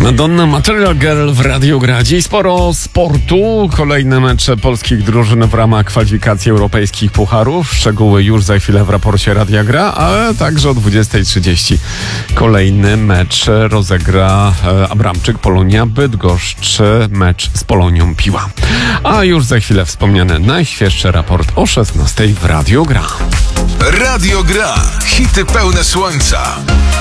Madonna Material Girl w Radiu Gra. Dziś sporo sportu. Kolejne mecze polskich drużyn w ramach kwalifikacji europejskich pucharów. Szczegóły już za chwilę w raporcie Radia Gra, ale także o 20:30 kolejny mecz rozegra Abramczyk, Polonia Bydgoszcz, mecz z Polonią Piła. A już za chwilę wspomniany najświeższy raport o 16:00 w Radiu Gra. Radio Gra. Hity pełne słońca.